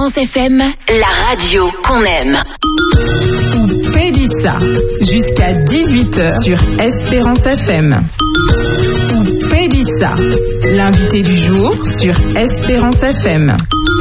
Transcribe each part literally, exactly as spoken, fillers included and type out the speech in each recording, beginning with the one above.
Espérance F M, la radio qu'on aime. Pédissa, jusqu'à dix-huit heures sur Espérance F M. Pédissa, l'invité du jour sur Espérance F M.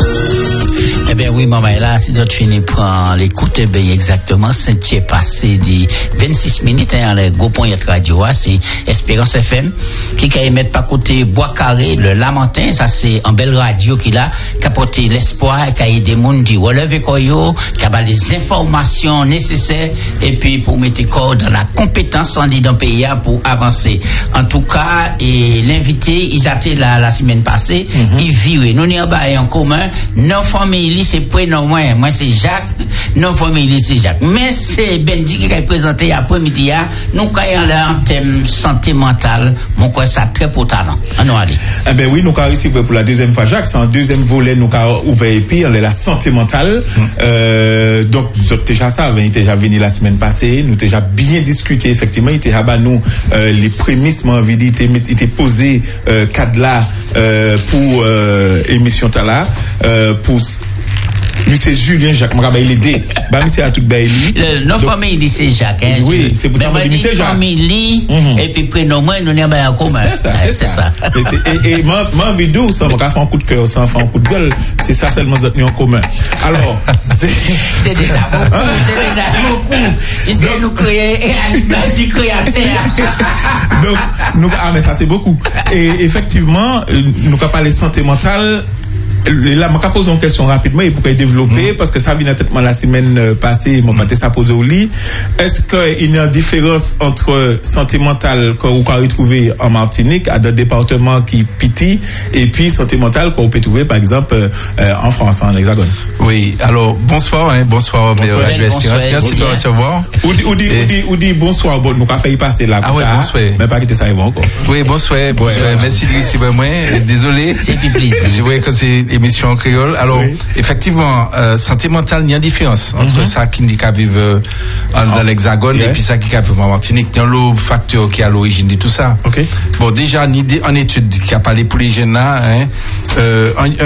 Eh bien oui, maman, là, si tu finis par l'écouter, bien exactement, c'est passé de vingt-six minutes, hein, le gros point de radio, c'est Espérance F M, qui a émettre par côté Bois Carré, le Lamentin, ça c'est en belle radio qui a capoté l'espoir, qui a aidé les gens du relevé Koyo, qui a les informations nécessaires, et puis pour mettre corps dans la compétence en dit dans le pays pour avancer. En tout cas, et l'invité, ils étaient là la semaine passée, mm-hmm. ils vivent, nous n'y avons en commun, nos familles, c'est prénom moi, moi c'est Jacques, nos familles c'est Jacques. Mais c'est Benji qui a présenté après-midi, nous avons là en thème santé mentale, mon quoi ça très potent. Alors allez. Eh ben oui, nous avons ici pour la deuxième fois Jacques, c'est un deuxième volet nous avons ouvert et puis on est la santé mentale. Mm. Euh, donc nous avons déjà ça, il était déjà venu la semaine passée, nous avons déjà bien discuté effectivement, il était à nous euh, les prémices, moi envie dit il était posé euh, cadre là euh, pour euh, émission Tala euh, pour Monsieur Julien Jacques, je vais l'aider. Bah, monsieur a tout bailli. Nos familles disent c'est Jacques. Hein, oui, c'est pour ça que je dis c'est Jacques. Famille, mm-hmm. Et puis prénom, moi, nous n'avons pas en commun. C'est ça, c'est, c'est ça. ça. Et, et moi, moi, vidéo, ça m'a fait un coup de cœur, ça m'a fait un coup de gueule. C'est ça seulement nous avons en commun. Alors, c'est, c'est déjà beaucoup, c'est déjà beaucoup. C'est nous créer à l'image du créateur. Donc, nous, ah, mais ça c'est beaucoup. Et effectivement, nous avons parlé santé mentale. Là, je vais poser une question rapidement et pour qu'elle développe, mmh. parce que ça vient tellement la semaine passée, mon pâté ça posé au lit. Est-ce qu'il y a une différence entre santé mentale qu'on peut retrouver en Martinique, à des départements qui piti, et puis santé mentale qu'on peut trouver, par exemple, euh, en France, en Hexagone? Oui, alors, bonsoir, hein, bonsoir, bonsoir, Radio Espérance, merci de recevoir. Ou dit, ou dit, ou dit, ou dit bonsoir, bon, nous avons failli passer là. Ah ouais, bonsoir. Mais pas quitter ça avant encore. Oui, bonsoir, bonsoir, ouais, merci de recevoir moi, désolé. C'est du plaisir. Je vois que c'est émission en créole. Alors, oui. Effectivement, euh, santé mentale, il y a une différence entre mm-hmm. ça qui vivent euh, dans oh. l'Hexagone yeah. et puis ça qui vivent en Martinique. Il y a le facteur qui est à l'origine de tout ça. Okay. Bon, déjà, une idée, en étude qui a parlé pour les jeunes là, hein, euh, un,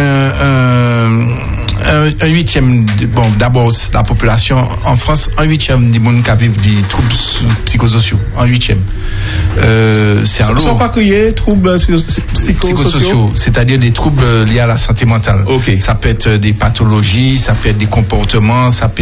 un, un, un huitième, de, bon, d'abord, la population en France, un huitième des gens qui vivent des troubles psychosociaux. Un huitième. Euh, c'est un lot. Ils ne sont pas criés, troubles psychosociaux. psychosociaux, c'est-à-dire des troubles liés à la santé mentale. Okay. Ça peut être des pathologies, ça peut être des comportements, ça peut